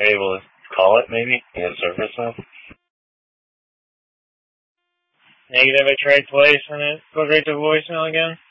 Are you able to call it maybe? Get service now? Negative, I tried twice and it goes right to voicemail again.